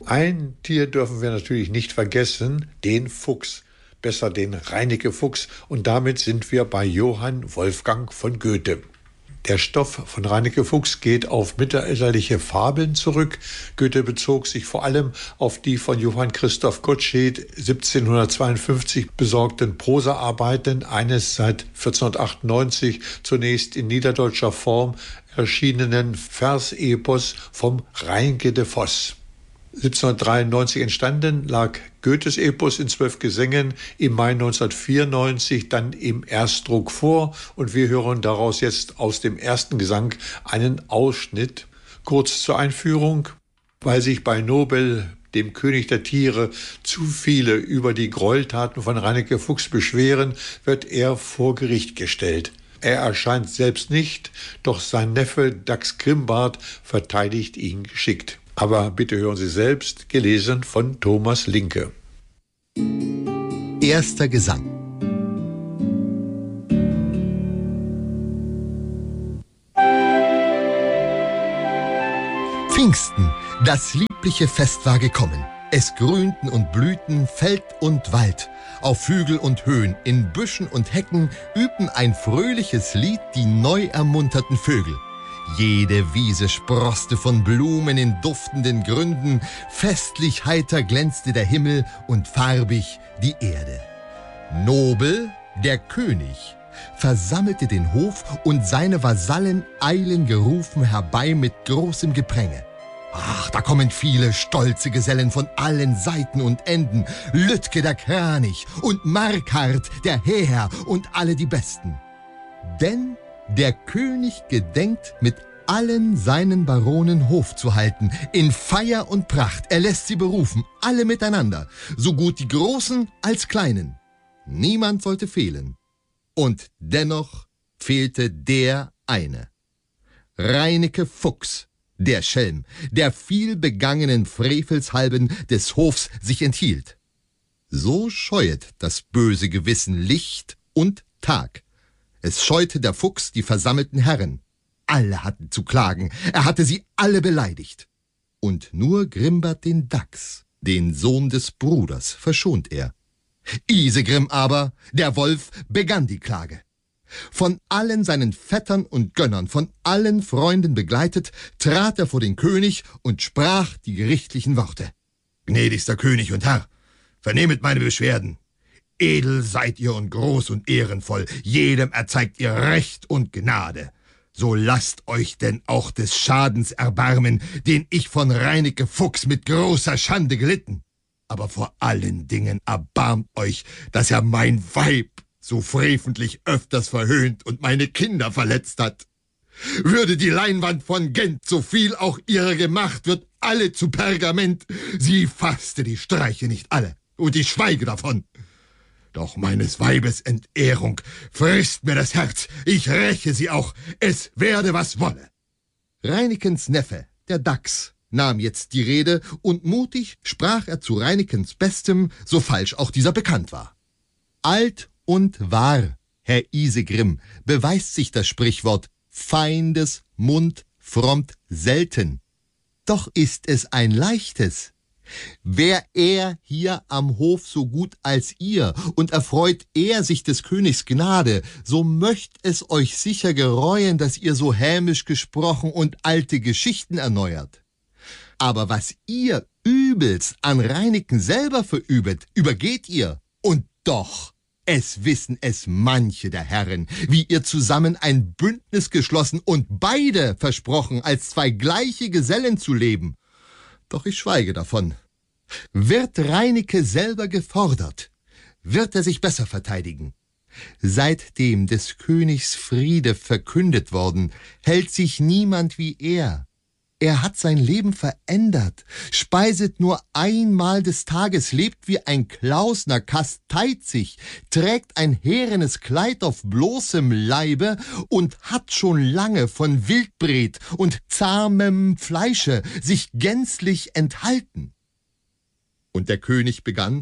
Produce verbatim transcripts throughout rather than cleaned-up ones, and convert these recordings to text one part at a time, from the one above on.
Ein Tier dürfen wir natürlich nicht vergessen, den Fuchs. Besser den Reineke-Fuchs. Und damit sind wir bei Johann Wolfgang von Goethe. Der Stoff von Reineke Fuchs geht auf mittelalterliche Fabeln zurück. Goethe bezog sich vor allem auf die von Johann Christoph Gottsched siebzehnhundertzweiundfünfzig besorgten Prosaarbeiten eines seit vierzehnhundertachtundneunzig zunächst in niederdeutscher Form erschienenen Versepos vom Reineke de Vos. siebzehnhundertdreiundneunzig entstanden, lag Goethes Epos in zwölf Gesängen im Mai neunzehnhundertvierundneunzig dann im Erstdruck vor und wir hören daraus jetzt aus dem ersten Gesang einen Ausschnitt. Kurz zur Einführung: Weil sich bei Nobel, dem König der Tiere, zu viele über die Gräueltaten von Reineke Fuchs beschweren, wird er vor Gericht gestellt. Er erscheint selbst nicht, doch sein Neffe Dachs Grimbart verteidigt ihn geschickt. Aber bitte hören Sie selbst, gelesen von Thomas Linke. Erster Gesang. Pfingsten, das liebliche Fest war gekommen. Es grünten und blühten Feld und Wald. Auf Hügel und Höhen, in Büschen und Hecken übten ein fröhliches Lied die neu ermunterten Vögel. Jede Wiese sproßte von Blumen in duftenden Gründen, festlich heiter glänzte der Himmel und farbig die Erde. Nobel, der König, versammelte den Hof und seine Vasallen eilen gerufen herbei mit großem Gepränge. Ach, da kommen viele stolze Gesellen von allen Seiten und Enden, Lütke der Kranich und Markart der Heer und alle die Besten. Denn der König gedenkt, mit allen seinen Baronen Hof zu halten, in Feier und Pracht. Er lässt sie berufen, alle miteinander, so gut die Großen als Kleinen. Niemand sollte fehlen. Und dennoch fehlte der eine. Reineke Fuchs, der Schelm, der viel begangenen Frevels halben des Hofs sich enthielt. So scheuet das böse Gewissen Licht und Tag. Es scheute der Fuchs die versammelten Herren. Alle hatten zu klagen, er hatte sie alle beleidigt. Und nur Grimbart den Dachs, den Sohn des Bruders, verschont er. Isegrim aber, der Wolf, begann die Klage. Von allen seinen Vettern und Gönnern, von allen Freunden begleitet, trat er vor den König und sprach die gerichtlichen Worte. Gnädigster König und Herr, vernehmet meine Beschwerden. Edel seid ihr und groß und ehrenvoll, jedem erzeigt ihr Recht und Gnade. So lasst euch denn auch des Schadens erbarmen, den ich von Reineke Fuchs mit großer Schande gelitten. Aber vor allen Dingen erbarmt euch, dass er mein Weib so freventlich öfters verhöhnt und meine Kinder verletzt hat. Würde die Leinwand von Gent, so viel auch ihrer gemacht, wird alle zu Pergament. Sie fasste die Streiche nicht alle, und ich schweige davon. Doch meines Weibes Entehrung frisst mir das Herz, ich räche sie auch, es werde was wolle. Reinekens Neffe, der Dachs, nahm jetzt die Rede, und mutig sprach er zu Reinekens Bestem, so falsch auch dieser bekannt war. Alt und wahr, Herr Isegrim, beweist sich das Sprichwort, Feindes Mund frommt selten. Doch ist es ein leichtes. Wär er hier am Hof so gut als ihr und erfreut er sich des Königs Gnade, so möcht es euch sicher gereuen, dass ihr so hämisch gesprochen und alte Geschichten erneuert. Aber was ihr übels an Reineken selber verübet, übergeht ihr. Und doch, es wissen es manche der Herren, wie ihr zusammen ein Bündnis geschlossen und beide versprochen, als zwei gleiche Gesellen zu leben. Doch ich schweige davon. Wird Reineke selber gefordert, wird er sich besser verteidigen. Seitdem des Königs Friede verkündet worden, hält sich niemand wie er. Er hat sein Leben verändert, speiset nur einmal des Tages, lebt wie ein Klausner, kasteit sich, trägt ein härenes Kleid auf bloßem Leibe und hat schon lange von Wildbret und zahmem Fleische sich gänzlich enthalten. Und der König begann: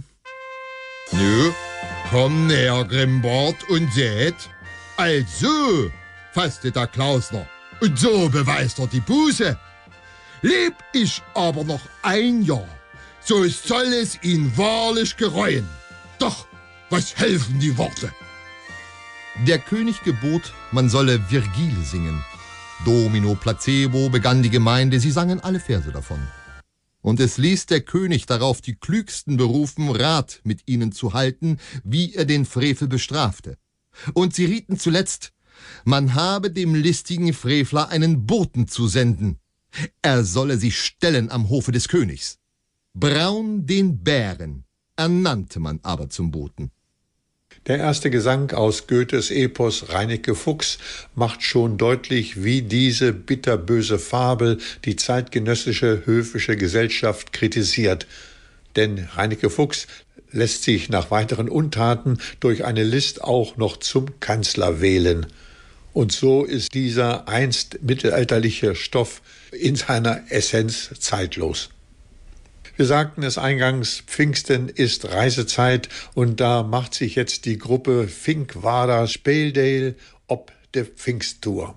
Nö, komm näher, Grimbart, und seht, also, fasste der Klausner, und so beweist er die Buße. Leb ich aber noch ein Jahr, so soll es ihn wahrlich gereuen. Doch, was helfen die Worte? Der König gebot, man solle Virgile singen. Domino Placebo begann die Gemeinde, sie sangen alle Verse davon. Und es ließ der König darauf die Klügsten berufen, Rat mit ihnen zu halten, wie er den Frevel bestrafte. Und sie rieten zuletzt, man habe dem listigen Frevler einen Boten zu senden. Er solle sich stellen am Hofe des Königs. Braun den Bären ernannte man aber zum Boten. Der erste Gesang aus Goethes Epos Reineke Fuchs macht schon deutlich, wie diese bitterböse Fabel die zeitgenössische höfische Gesellschaft kritisiert. Denn Reineke Fuchs lässt sich nach weiteren Untaten durch eine List auch noch zum Kanzler wählen. Und so ist dieser einst mittelalterliche Stoff in seiner Essenz zeitlos. Wir sagten es eingangs, Pfingsten ist Reisezeit und da macht sich jetzt die Gruppe Finkwader Speldale ob der Pfingsttour.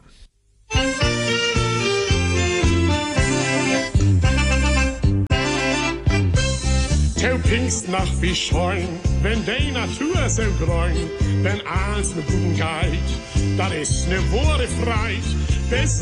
Tau Pfingstnacht wie scheun, wenn die Natur so grün, denn als ne guten Guide, das ist ne wahre Freit.